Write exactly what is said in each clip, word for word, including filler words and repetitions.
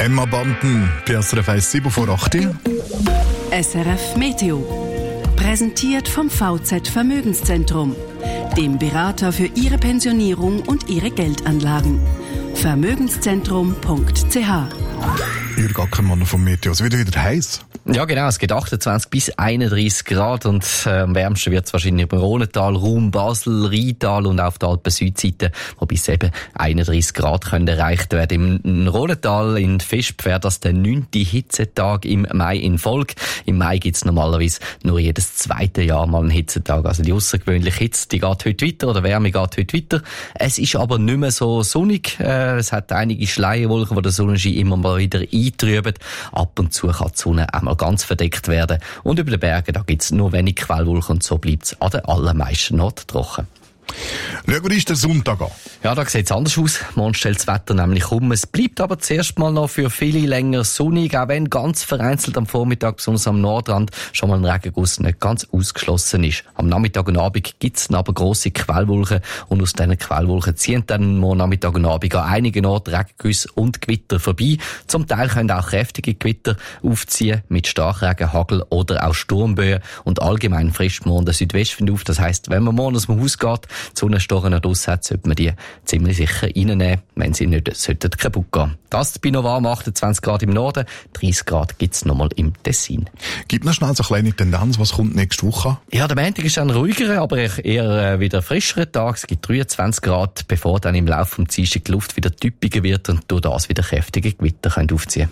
Klemmerbanden bei S R F eins sieben vor acht. S R F Meteo. Präsentiert vom V Z Vermögenszentrum, dem Berater für Ihre Pensionierung und Ihre Geldanlagen. Vermögenszentrum punkt c h. Jürg Ackermann vom Meteo. Es wird wieder heiß. Ja, genau. Es geht achtundzwanzig bis einunddreißig Grad und äh, am wärmsten wird es wahrscheinlich im Rhontal, Raum Basel, Rheintal und auf der Alpen-Südseite, wo bis eben einunddreißig Grad können erreicht werden. Im Rhontal in Visp wäre das der neunte Hitzetag im Mai in Folge. Im Mai gibt es normalerweise nur jedes zweite Jahr mal einen Hitzetag. Also die außergewöhnliche Hitze, die geht heute weiter, oder Wärme geht heute weiter. Es ist aber nicht mehr so sonnig. Äh, es hat einige Schleierwolken, die der Sonnenschein immer mal wieder eintrüben. Ab und zu kann die Sonne einmal ganz verdeckt werden. Und über den Bergen, da gibt es nur wenig Quellwolken und so bleibt es an den allermeisten Orten trocken. Schauen wir uns den Sonntag an. Ja, da sieht es anders aus. Morgen stellt das Wetter nämlich um. Es bleibt aber zuerst mal noch für viele länger sonnig, auch wenn ganz vereinzelt am Vormittag, besonders am Nordrand, schon mal ein Regenguss nicht ganz ausgeschlossen ist. Am Nachmittag und Abend gibt es aber grosse Quellwolken und aus diesen Quellwolken ziehen dann morgen Nachmittag und Abend an einigen Orten Regengüsse und Gewitter vorbei. Zum Teil können auch kräftige Gewitter aufziehen mit Starkregen, Hagel oder auch Sturmböen und allgemein frischt morgen der Südwestwind auf. Das heisst, wenn man morgen aus dem Haus geht, die Sonnenstochen noch draus hat, sollte man die ziemlich sicher reinnehmen, wenn sie nicht sollten kaputt gehen. Das bei noch warm, achtundzwanzig Grad im Norden, dreißig Grad gibt es nochmal im Tessin. Gib noch schnell so eine kleine Tendenz, was kommt nächste Woche? Ja, der Montag ist ein ruhigerer, aber eher wieder frischerer Tag. Es gibt dreiundzwanzig Grad, bevor dann im Laufe des Dienstags die Luft wieder typischer wird und durch das wieder kräftige Gewitter können aufziehen.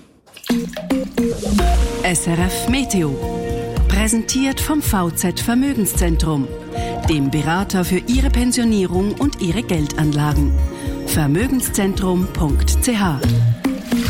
S R F Meteo. Präsentiert vom V Z Vermögenszentrum, dem Berater für Ihre Pensionierung und Ihre Geldanlagen. Vermögenszentrum punkt c h.